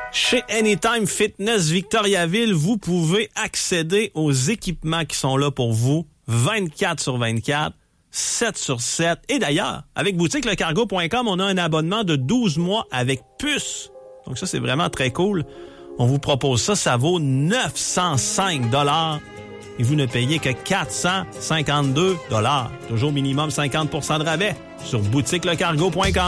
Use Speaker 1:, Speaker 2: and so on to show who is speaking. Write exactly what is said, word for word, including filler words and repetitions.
Speaker 1: Chez Anytime Fitness Victoriaville, vous pouvez accéder aux équipements qui sont là pour vous vingt-quatre sur vingt-quatre, sept sur sept. Et d'ailleurs, avec boutique le cargo point com, on a un abonnement de douze mois avec puce. Donc ça, c'est vraiment très cool. On vous propose ça, ça vaut neuf cent cinq dollars et vous ne payez que quatre cent cinquante-deux dollars. Toujours minimum cinquante pour cent de rabais sur boutique le cargo point com.